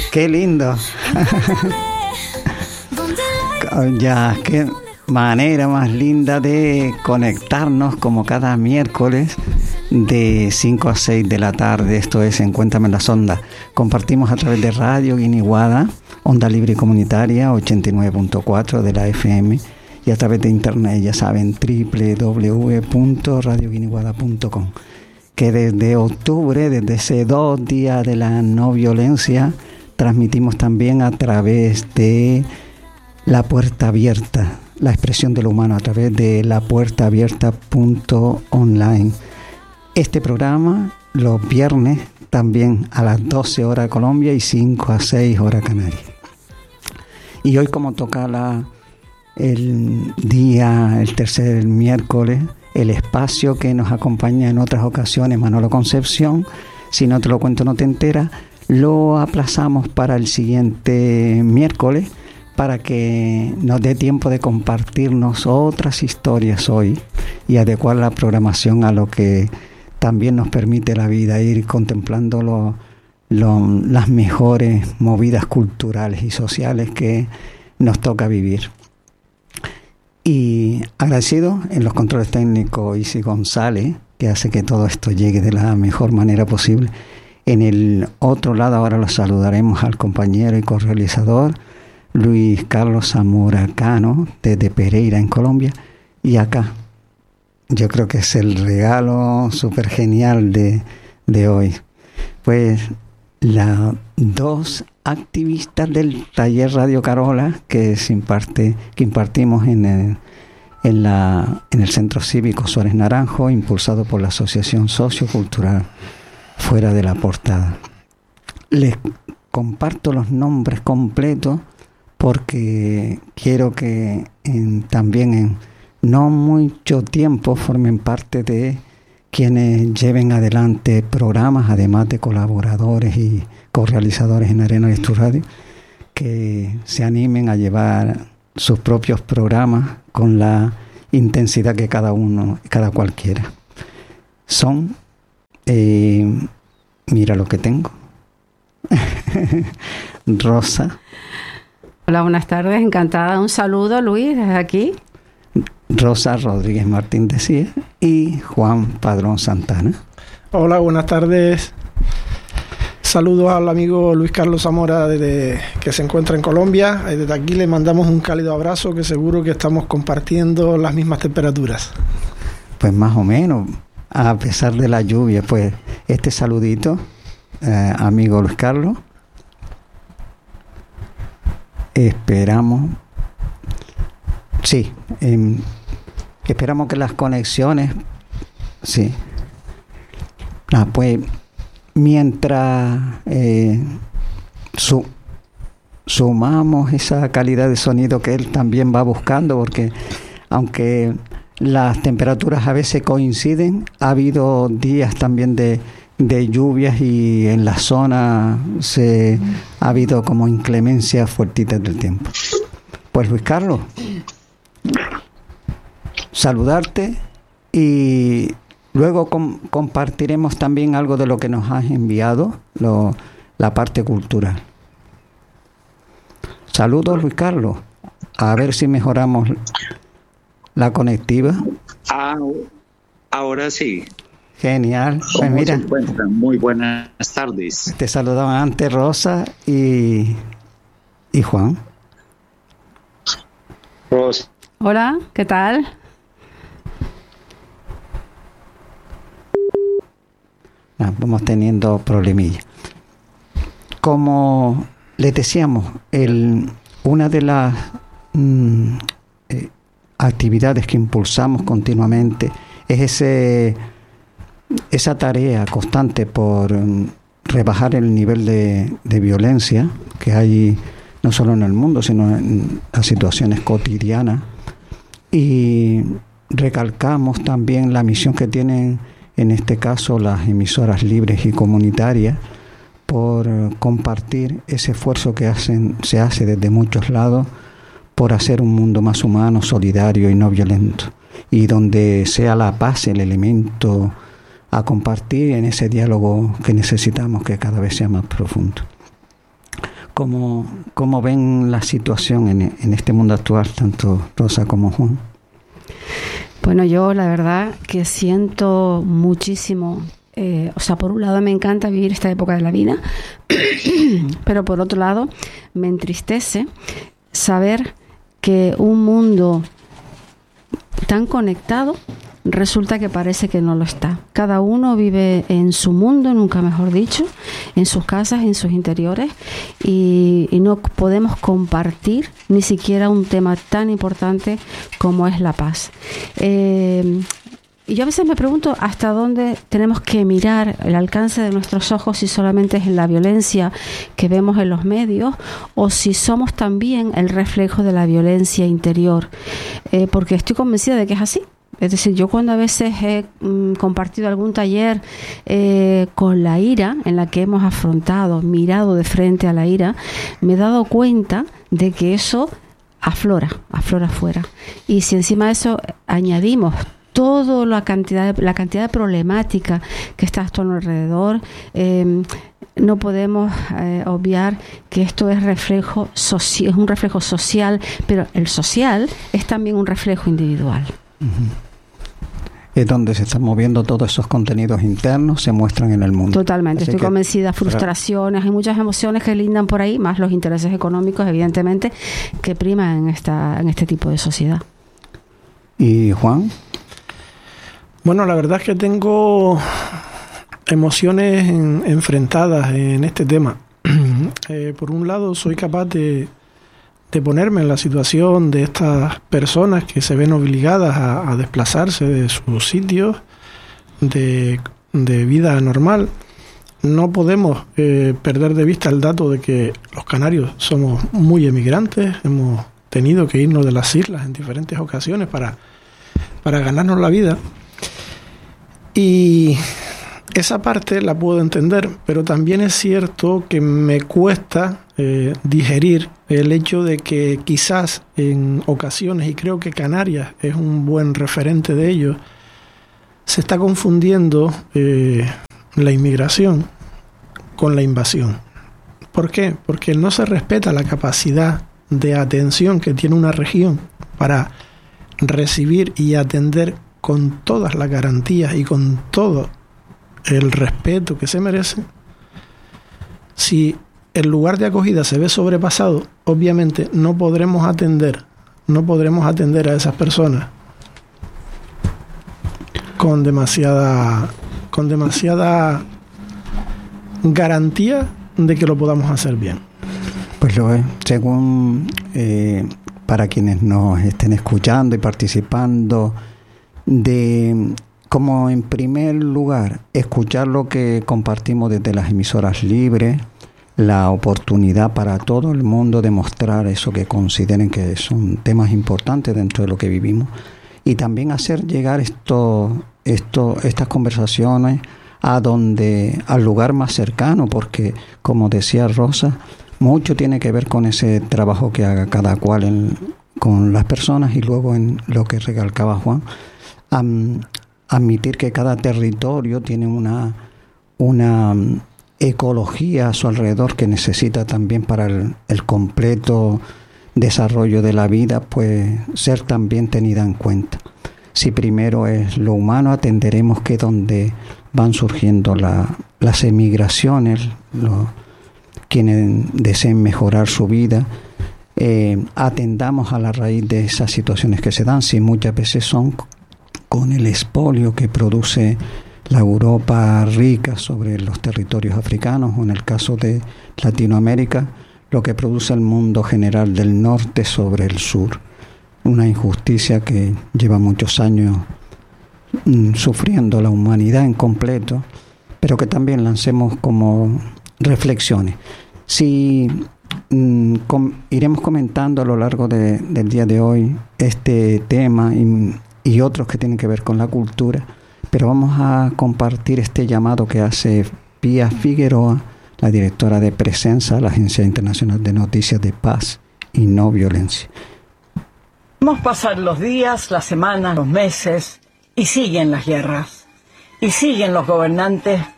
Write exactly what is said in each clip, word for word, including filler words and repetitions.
Qué lindo. Ya, qué manera más linda de conectarnos como cada miércoles de cinco a seis de la tarde. Esto es Encuéntrame en las Ondas. Compartimos a través de Radio Guiniguada, Onda Libre y Comunitaria ochenta y nueve punto cuatro de la F M, y a través de internet, ya saben, doble u doble u doble u punto radio guiniguada punto com. Que desde octubre, desde ese dos días de la no violencia, transmitimos también a través de La Puerta Abierta, la expresión de lo humano, a través de la puerta abierta punto online. Este programa los viernes también a las doce horas Colombia y cinco a seis horas Canarias. Y hoy, como toca la, el día, el tercer miércoles, el espacio que nos acompaña en otras ocasiones, Manolo Concepción, si no te lo cuento no te enteras, lo aplazamos para el siguiente miércoles, para que nos dé tiempo de compartirnos otras historias hoy y adecuar la programación a lo que también nos permite la vida, ir contemplando lo, lo, las mejores movidas culturales y sociales que nos toca vivir. Y agradecido en los controles técnicos Isi González, que hace que todo esto llegue de la mejor manera posible. En el otro lado ahora lo saludaremos al compañero y correalizador Luis Carlos Zamora Cano, desde Pereira, en Colombia. Y acá, yo creo que es el regalo súper genial de, de hoy. Pues las dos activistas del taller Radio Carola que se imparte, que impartimos en el, en la en el Centro Cívico Suárez Naranjo, impulsado por la Asociación Sociocultural Fuera de la Portada. Les comparto los nombres completos porque quiero que en, también en no mucho tiempo formen parte de quienes lleven adelante programas, además de colaboradores y correalizadores en Arena de tu Radio, que se animen a llevar sus propios programas con la intensidad que cada uno, cada cual quiera. Son, eh, mira lo que tengo, Rosa. Hola, buenas tardes, encantada. Un saludo, Luis, desde aquí. Rosa Rodríguez Martín de Cies y Juan Padrón Santana. Hola, buenas tardes. Saludos al amigo Luis Carlos Zamora, desde, que se encuentra en Colombia. Desde aquí le mandamos un cálido abrazo, que seguro que estamos compartiendo las mismas temperaturas. Pues más o menos, a pesar de la lluvia. Pues este saludito, eh, amigo Luis Carlos. Esperamos, sí, eh, esperamos que las conexiones, sí. Ah, pues mientras eh, su, sumamos esa calidad de sonido que él también va buscando, porque aunque las temperaturas a veces coinciden, ha habido días también de, de lluvias y en la zona se ha habido como inclemencias fuertitas del tiempo. Pues Luis Carlos, saludarte y luego com- compartiremos también algo de lo que nos has enviado, lo, la parte cultural. Saludos, Luis Carlos. A ver si mejoramos la conectiva. Ah, ahora sí. Genial. ¿Cómo Pues mira, se encuentran? Muy buenas tardes. te saludaban antes Rosa y, y Juan. Rosa. Hola, ¿qué tal? Ah, vamos teniendo problemillas. Como les decíamos, el, una de las mm, eh, actividades que impulsamos continuamente es ese esa tarea constante por um, rebajar el nivel de, de violencia que hay no solo en el mundo, sino en las situaciones cotidianas. Y recalcamos también la misión que tienen en este caso las emisoras libres y comunitarias por compartir ese esfuerzo que hacen, se hace desde muchos lados por hacer un mundo más humano, solidario y no violento, y donde sea la paz el elemento a compartir en ese diálogo que necesitamos que cada vez sea más profundo. ¿Cómo, cómo ven la situación en, en este mundo actual, tanto Rosa como Juan? Bueno, yo la verdad que siento muchísimo, eh, o sea, por un lado me encanta vivir esta época de la vida, pero por otro lado me entristece saber que un mundo tan conectado resulta que parece que no lo está. Cada uno vive en su mundo, nunca mejor dicho, en sus casas, en sus interiores, y, y no podemos compartir ni siquiera un tema tan importante como es la paz. Eh, y yo a veces me pregunto hasta dónde tenemos que mirar el alcance de nuestros ojos, si solamente es en la violencia que vemos en los medios o si somos también el reflejo de la violencia interior, eh, porque estoy convencida de que es así. Es decir, yo cuando a veces he mm, compartido algún taller eh, con la ira, en la que hemos afrontado, mirado de frente a la ira, me he dado cuenta de que eso aflora, aflora afuera. Y si encima de eso añadimos toda la cantidad de, la cantidad de problemática que está a nuestro alrededor, eh, no podemos eh, obviar que esto es reflejo soci- es un reflejo social, pero el social es también un reflejo individual. Uh-huh. Es donde se están moviendo todos esos contenidos internos, se muestran en el mundo. Totalmente, Así estoy que, convencida, frustraciones, hay muchas emociones que lindan por ahí, más los intereses económicos, evidentemente, que priman en esta en este tipo de sociedad. ¿Y Juan? Bueno, la verdad es que tengo emociones en, enfrentadas en este tema. eh, por un lado, soy capaz de de ponerme en la situación de estas personas que se ven obligadas a, a desplazarse de sus sitios de, de vida normal. No podemos eh, perder de vista el dato de que los canarios somos muy emigrantes, hemos tenido que irnos de las islas en diferentes ocasiones para, para ganarnos la vida. Y esa parte la puedo entender, pero también es cierto que me cuesta eh, digerir el hecho de que quizás en ocasiones, y creo que Canarias es un buen referente de ello, se está confundiendo eh, la inmigración con la invasión. ¿Por qué? Porque no se respeta la capacidad de atención que tiene una región para recibir y atender con todas las garantías y con todo el respeto que se merece. Si el lugar de acogida se ve sobrepasado, obviamente no podremos atender, no podremos atender a esas personas con demasiada, con demasiada garantía de que lo podamos hacer bien. Pues lo es. Según eh, para quienes nos estén escuchando y participando, de como en primer lugar escuchar lo que compartimos desde las emisoras libres, la oportunidad para todo el mundo de mostrar eso que consideren que son temas importantes dentro de lo que vivimos, y también hacer llegar esto, esto, estas conversaciones a donde, al lugar más cercano, porque como decía Rosa, mucho tiene que ver con ese trabajo que haga cada cual en, con las personas, y luego en lo que recalcaba Juan, um, admitir que cada territorio tiene una una ecología a su alrededor que necesita también para el, el completo desarrollo de la vida, pues ser también tenida en cuenta. Si primero es lo humano, atenderemos que donde van surgiendo la, las emigraciones, los, quienes deseen mejorar su vida, eh, atendamos a la raíz de esas situaciones que se dan, si muchas veces son con el expolio que produce la Europa rica sobre los territorios africanos, o en el caso de Latinoamérica, lo que produce el mundo general del norte sobre el sur. Una injusticia que lleva muchos años mm, sufriendo la humanidad en completo, pero que también lancemos como reflexiones. Si mm, com, iremos comentando a lo largo de, del día de hoy este tema y, y otros que tienen que ver con la cultura, pero vamos a compartir este llamado que hace Pía Figueroa, la directora de Presensa, la Agencia Internacional de Noticias de Paz y No Violencia. Vamos a pasar los días, las semanas, los meses, y siguen las guerras, y siguen los gobernantes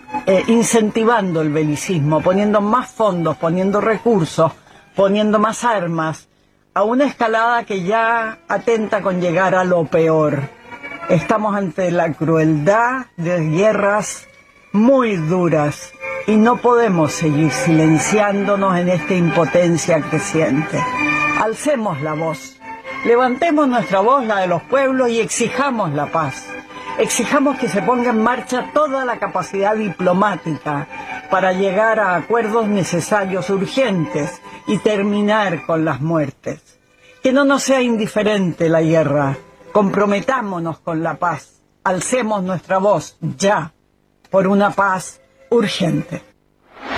eh, incentivando el belicismo, poniendo más fondos, poniendo recursos, poniendo más armas, a una escalada que ya atenta con llegar a lo peor. Estamos ante la crueldad de guerras muy duras y no podemos seguir silenciándonos en esta impotencia creciente. Alcemos la voz, levantemos nuestra voz, la de los pueblos, y exijamos la paz. Exijamos que se ponga en marcha toda la capacidad diplomática para llegar a acuerdos necesarios, urgentes, y terminar con las muertes. Que no nos sea indiferente la guerra. Comprometámonos con la paz. Alcemos nuestra voz ya por una paz urgente.